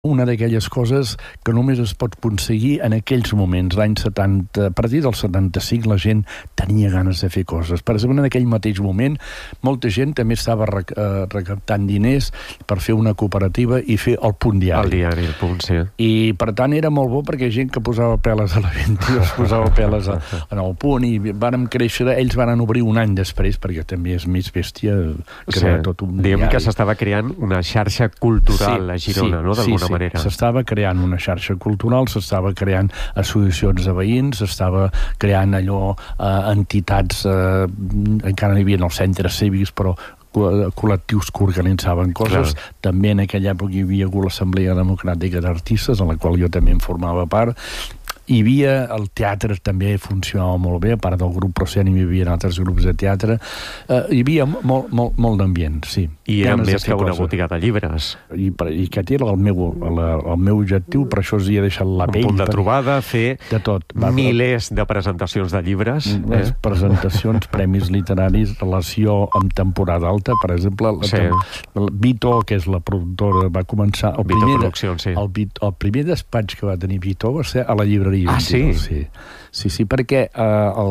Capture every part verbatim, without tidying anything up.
una d'aquelles coses que només es pot aconseguir en aquells moments, l'any setanta, a partir del setanta-cinc la gent tenia ganes de fer coses. Per exemple, en aquell mateix moment, molta gent també estava rec eh, recaptant diners per fer una cooperativa i fer el Punt Diari. El diari, el Punt, sí. I, per tant, era molt bo perquè gent que posava peles a la vint-i-dos posava peles a, en el Punt, i vàrem créixer, ells van obrir un any després, perquè també és més bèstia crear sí. tot un Diguem diari. que s'estava creant una xarxa cultural sí, a Girona, sí, no?, d'alguna sí, sí. manera. S'estava creant una xarxa cultural, s'estava creant associacions de veïns, s'estava creant allò, eh, entitats, eh, encara no hi havia els centres cívics, però col·lectius que organitzaven coses. Clar. També en aquella època hi havia l'Assemblea Democràtica d'Artistes, en la qual jo també en formava part. Hi havia, el teatre també funcionava molt bé, a part del grup Prosceni hi havia altres grups de teatre. Uh, hi havia molt, molt, molt d'ambient, sí. I era més que una botiga de llibres. I, i aquest era el meu, la, el meu objectiu, per això us hi he deixat la pell. Un punt de per... trobada, fer de tot. Va, milers de presentacions de llibres. Eh? Presentacions, premis literaris, relació amb temporada alta, per exemple. La, sí. el Vito, que és la productora, va començar... El Vito primer, Produccions, sí. El, el primer despatx que va tenir Vito va ser a la llibreria. Ah, sí? Sí, sí, sí, perquè eh,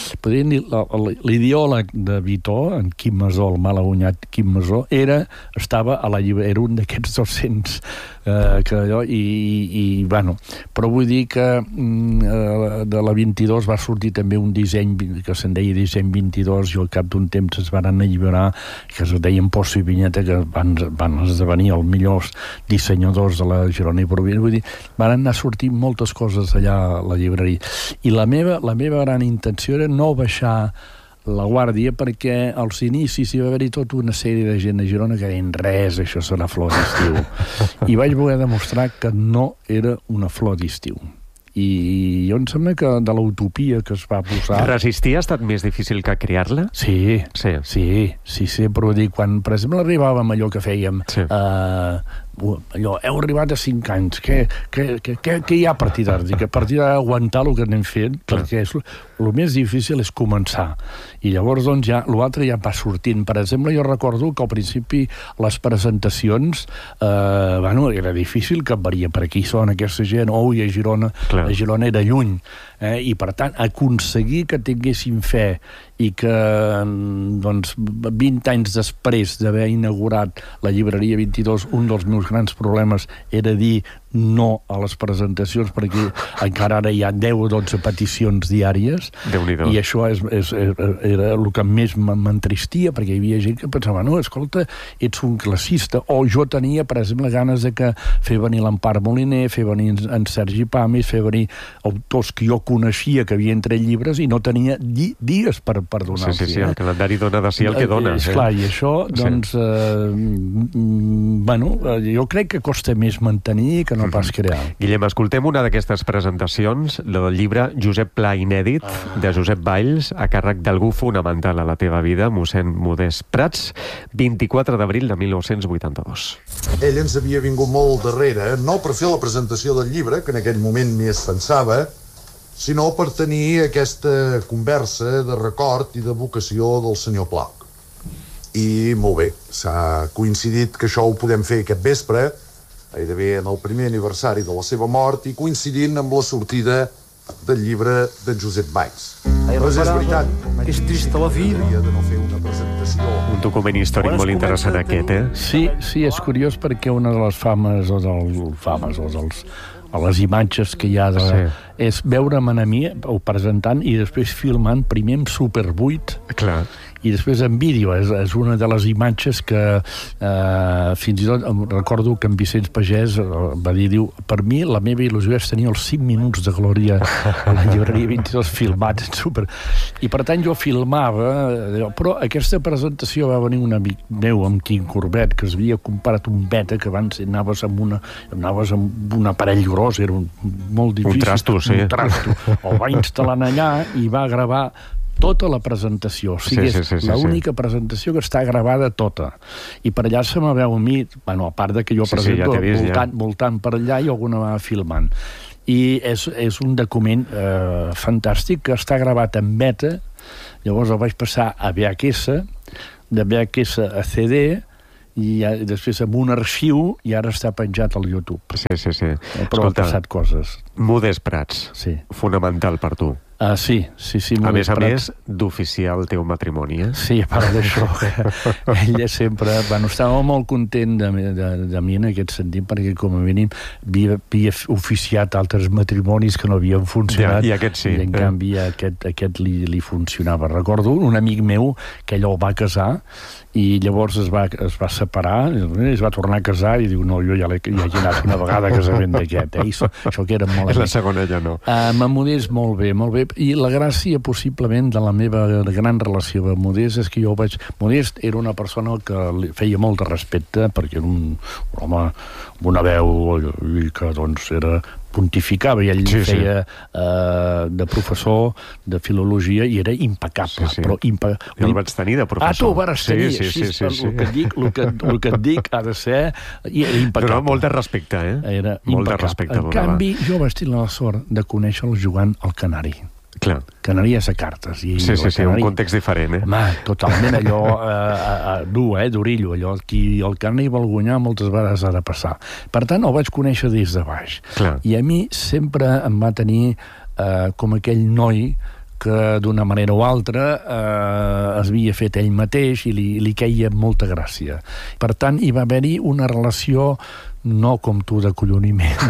l'ideòleg de Vito, en Quim Masó, el malaguanyat Quim Masó, era, estava a la llibreria, era un d'aquests dos-cents eh, que allò, i, i, bueno, però vull dir que eh, de la vint-i-dos va sortir també un disseny que se'n deia disseny vint-i-dos, i al cap d'un temps es van alliberar, que es deien Posso i Vinyeta, que van, van esdevenir els millors dissenyadors de la Girona i Província. Vull dir, van anar sortint moltes coses allà a la llibreria. I la meva, la meva gran intenció era no baixar la guàrdia, perquè als inicis hi va haver-hi tota una sèrie de gent a Girona que deien res, això serà flor d'estiu. I vaig voler demostrar que no era una flor d'estiu. I jo em sembla que de l'utopia que es va posar... Resistir ha estat més difícil que crear-la? Sí, sí, sí, sí, sí, però dir, quan, per exemple, arribàvem allò que fèiem... Sí. Eh, allò, heu arribat a cinc anys, què, què, què, què hi ha a partir d'ara? A partir d'aguantar el que anem fent, clar. Perquè és, el més difícil és començar. I llavors, doncs, ja, l'altre ja va sortint. Per exemple, jo recordo que al principi les presentacions, eh, bueno, era difícil, que varia per aquí són aquesta gent, oh, i a Girona, clar. A Girona era lluny. Eh, I, per tant, aconseguir que tinguessin fe i que, doncs, vint anys després d'haver inaugurat la llibreria vint-i-dos, un dels meus grans problemes era dir no a les presentacions, perquè encara ara hi ha deu o dotze peticions diàries, i això és, és, era el que més m'entristia, perquè hi havia gent que pensava, no, escolta, ets un classista, o jo tenia, per exemple, ganes de que fer venir l'Empar Moliner, fer venir en Sergi Pamis, fer venir autors que jo coneixia que havien tret llibres i no tenia di dies per, per donar-los. Sí, sí, sí, el calendari dona de si el que dona. És clar, i això, doncs, sí. eh, bueno, jo crec que costa més mantenir que no pas crear. Guillem, escoltem una d'aquestes presentacions, la del llibre Josep Pla Inèdit, de Josep Valls, a càrrec d'algú fonamental a la teva vida, mossèn Modest Prats, vint-i-quatre d'abril de mil nou-cents vuitanta-dos. Ell ens havia vingut molt darrere, no per fer la presentació del llibre, que en aquell moment ni es pensava, sinó per tenir aquesta conversa de record i de vocació del senyor Pla. I molt bé, s'ha coincidit que això ho podem fer aquest vespre, gairebé en el primer aniversari de la seva mort i coincidint amb la sortida del llibre de Josep Valls. Però és veritat, és trista la vida. De no fer una presentació. Un document històric molt interessant aquest, eh? Sí, sí, és curiós perquè una de les fames, o dels fames, o dels a les imatges que hi ha de, sí. és veure'm a mi o presentant i després filmant primer amb Super vuit. Clar. I després en vídeo, és, és una de les imatges que eh, fins i tot recordo que en Vicenç Pagès eh, va dir, diu, per mi la meva il·lusió és tenir els cinc minuts de glòria a la llibreria vint-i-dos filmats, super. I per tant jo filmava, eh, però aquesta presentació va venir un amic meu, amb Quim Corbet, que es havia comparat un beta que abans anaves amb, una, anaves amb un aparell gros, era un, molt difícil. Un trasto, sí. Un trasto. El va instal·lant allà i va gravar tota la presentació, o sigui, sí, sí, sí, és l'única sí. presentació que està gravada tota. I per allà se me veu a mi, bueno, a part de que jo sí, presento, sí, ja vist, voltant, ja. voltant per allà i alguna va filmant. I és, és un document eh, fantàstic que està gravat en beta, llavors el vaig passar a V H S, de V H S a C D, i ja, després amb un arxiu i ara està penjat al YouTube. Sí, sí, sí. Però han passat coses. Modest Prats, sí. Fonamental per tu. Uh, sí, sí, sí. A més a Prats. més, d'oficiar el teu matrimoni, eh? Sí, a part d'això, ella sempre... Bueno, estava molt content de, de, de mi en aquest sentit, perquè com a mínim havia, havia oficiat altres matrimonis que no havien funcionat. Ja, i aquest sí. I en eh? canvi aquest, aquest li, li funcionava. Recordo un amic meu que ell el va casar i llavors es va, es va separar, es va tornar a casar i diu, no, jo ja, ja he anat una vegada a casament d'aquest, eh? Això, això que era molt... És la segona, ja no. Uh, amb Modest molt bé, molt bé. I la gràcia, possiblement, de la meva gran relació amb Modest és que jo vaig... Modest era una persona que li feia molt de respecte, perquè era un, un home amb una veu i que, doncs, era... pontificava, i ell sí, feia sí. Uh, de professor de filologia i era impecable. Sí, sí. Però impe... Jo el vaig tenir de professor. Ah, tu ho vas tenir. Sí, sí, sí. sí, sí. El, que et dic, el, que, el que et dic ha de ser... I era impecable. No, no, molt de respecte, eh? Era molt de respecte. En canvi, jo vaig tenir la sort de conèixer-lo jugant al Canari. Clar. Canaries a cartes. I sí, sí, sí, Canari... un context diferent, eh? Home, totalment allò eh, eh, dur, eh, d'orillo, allò. Qui el Canari vol guanyar moltes vegades ha de passar. Per tant, el vaig conèixer des de baix. Clar. I a mi sempre em va tenir eh, com aquell noi que d'una manera o altra eh, es havia fet ell mateix i li, li queia molta gràcia. Per tant, hi va haver-hi una relació no com tu de colloniment,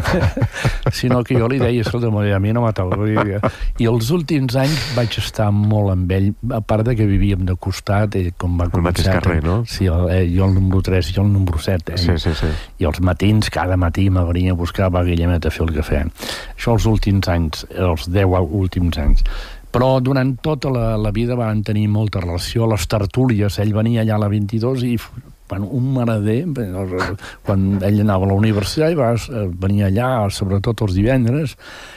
sinó que jo li deia, escolta, a mi no m'atava. I els últims anys vaig estar molt amb ell, a part de que vivíem de costat, ell com va començar... El mateix carrer, no? Sí, el, eh, jo el número tres i jo el número set. Eh? Sí, sí, sí. I els matins, cada matí me venia a buscar a Guillemet a fer el cafè. Això els últims anys, els deu últims anys. Però durant tota la, la vida van tenir molta relació. Les tertúlies, ell venia allà a la vint-i-dos i... Bueno, un merader, quan ell anava a la universitat i va venir allà, sobretot els divendres,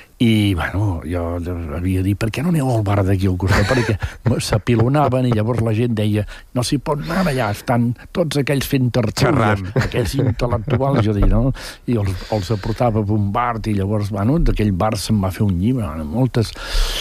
i, bueno, jo havia dit, per què no aneu al bar d'aquí al costat? Perquè s'apilonaven i llavors la gent deia, no s'hi pot anar allà, estan tots aquells fent tertúlies, aquells intel·lectuals, jo deia, no? I els, els aportava a un bar, i llavors, bueno, d'aquell bar se'n va fer un llibre, moltes...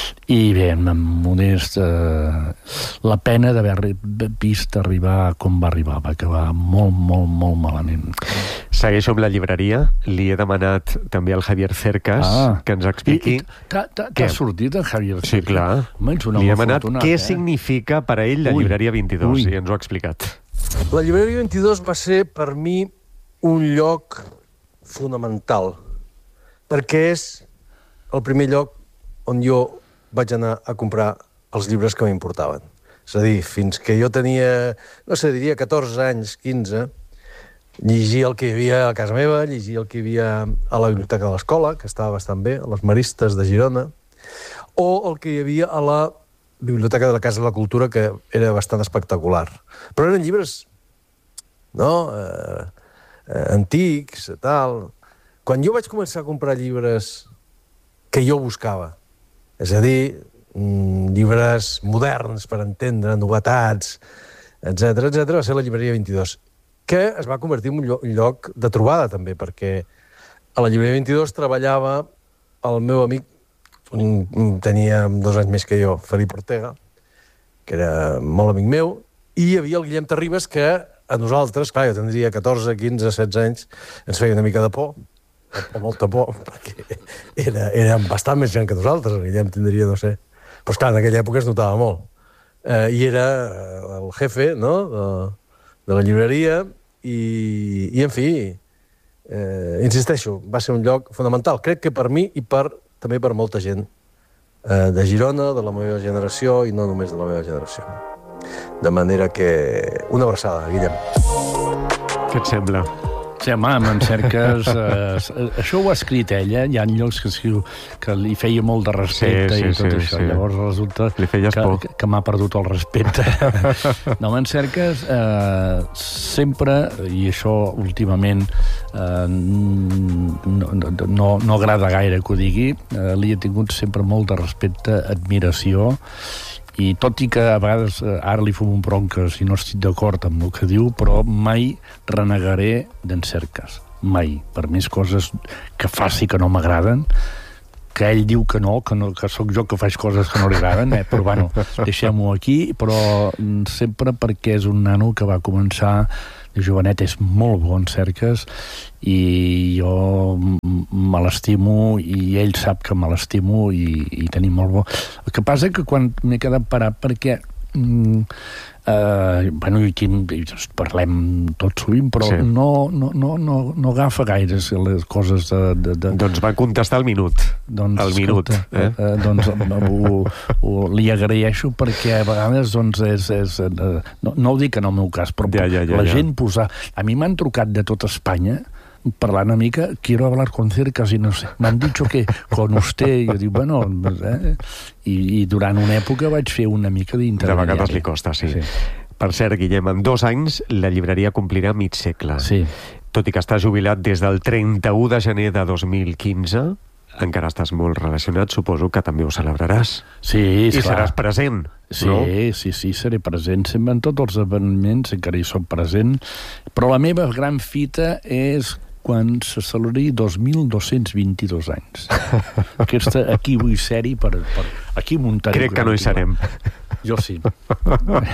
I bé, amb Modest, eh, la pena d'haver vist arribar com va arribar, va acabar molt, molt, molt malament. Segueixo amb la llibreria. Li he demanat també al Javier Cercas ah. que ens expliqui... T'ha sortit el Javier Cercas? Sí, clar. Home, li he demanat què eh? significa per a ell la ui, llibreria vint-i-dos, ui. i ens ho ha explicat. La llibreria vint-i-dos va ser, per mi, un lloc fonamental, perquè és el primer lloc on jo vaig anar a comprar els llibres que m'importaven. És a dir, fins que jo tenia, no sé, diria catorze anys, quinze, llegia el que hi havia a casa meva, llegia el que hi havia a la biblioteca de l'escola, que estava bastant bé, a les Maristes de Girona, o el que hi havia a la biblioteca de la Casa de la Cultura, que era bastant espectacular. Però eren llibres, no?, eh, eh, antics, tal... Quan jo vaig començar a comprar llibres que jo buscava, és a dir, llibres moderns per entendre, novetats, etcètera, etcètera, va ser la llibreria vint-i-dos, que es va convertir en un lloc de trobada, també, perquè a la llibreria vint-i-dos treballava el meu amic, tenia dos anys més que jo, Felip Ortega, que era molt amic meu, i hi havia el Guillem Terribas, que a nosaltres, clar, jo tindria catorze, quinze, setze anys, ens feia una mica de por, o molta por, perquè era, era bastant més gran que nosaltres, el Guillem tindria, no sé... Però, esclar, en aquella època es notava molt. Eh, I era el jefe, no?, de, de la llibreria, i, i en fi, eh, insisteixo, va ser un lloc fonamental, crec que per mi i per, també per molta gent eh, de Girona, de la meva generació, i no només de la meva generació. De manera que... Una abraçada, Guillem. Què et sembla? Sí, home, amb Cercas... Eh, això ho ha escrit ella, hi ha llocs que escriu que li feia molt de respecte sí, sí, i tot sí, això. Sí. Llavors resulta que, que, que m'ha perdut el respecte. No, amb Cercas eh, sempre, i això últimament eh, no, no, no agrada gaire que ho digui, eh, li he tingut sempre molt de respecte, admiració, i tot i que a vegades ara li fum un bronques i no estic d'acord amb el que diu, però mai renegaré d'en Cercas. Mai. Per més coses que faci que no m'agraden, que ell diu que no, que, no, que sóc jo que faig coses que no li agraden, eh? Però bueno, deixem-ho aquí, però sempre perquè és un nano que va començar de jovenet és molt bo en cerques i jo me l'estimo i ell sap que me l'estimo i, i tenim molt bo. El que passa que quan m'he quedat parat perquè mm, Uh, bueno, i aquí parlem tot sovint, però sí. no, no, no, no, no agafa gaire les coses de... de, de... Doncs va contestar al minut. Doncs, al minut. Escolta, eh? uh, doncs ho, ho, li agraeixo perquè a vegades doncs, és... és uh, no, no ho dic en el meu cas, però ja, ja, ja, la ja. gent posar... A mi m'han trucat de tota Espanya parlant una mica, quiero hablar con cercas y no sé, m'han dicho que con usted, jo dic, bueno, eh? I, i durant una època vaig fer una mica d'intermediari. De vegades li costa, sí. sí. Per cert, Guillem, en dos anys la llibreria complirà mig segle. Sí. Tot i que està jubilat des del trenta-u de gener de dos mil quinze, encara estàs molt relacionat, suposo que també ho celebraràs. Sí, I clar. seràs present, sí, no? Sí, sí, seré present. Sempre en tots els esdeveniments encara hi soc present. Però la meva gran fita és quan se celebri dos mil dos-cents vint-i-dos anys. Aquesta, aquí vull ser-hi per, per... Aquí muntaré... Crec que no hi serem. Jo sí.